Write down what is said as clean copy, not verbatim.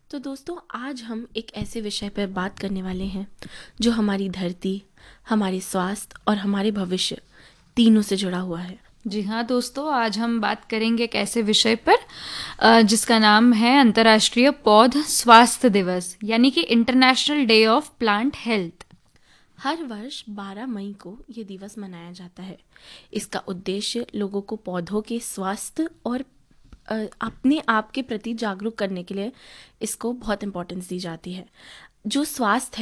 तो दोस्तों, आज हम एक ऐसे विषय पर बात करने वाले हैं जो हमारी धरती, हमारे स्वास्थ्य और हमारे भविष्य तीनों से जुड़ा हुआ है। जी हाँ दोस्तों, आज हम बात करेंगे एक ऐसे विषय पर जिसका नाम है अंतर्राष्ट्रीय पौध स्वास्थ्य दिवस, यानी कि international day of plant health. हर वर्ष 12 मई को ये दिवस मनाया जाता है। इसका उद्देश्य लोगों को पौधों के स्वास्थ्य और अपने आप के प्रति जागरूक करने के लिए इसको बहुत इम्पोर्टेंस दी जाती है। जो स्वास्थ्य